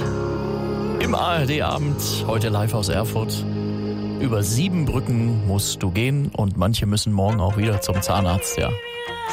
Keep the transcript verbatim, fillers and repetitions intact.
Im A R D-Abend, heute live aus Erfurt. Über sieben Brücken musst du gehen und manche müssen morgen auch wieder zum Zahnarzt, ja.